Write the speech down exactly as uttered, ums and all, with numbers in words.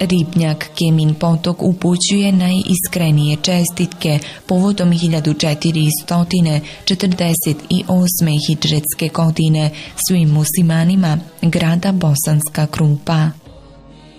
Ribnjak Kemin potok upućuje najiskrenije čestitke povodom hiljadu četiristo četrdeset osme hidžretske godine svim muslimanima grada Bosanska Krupa.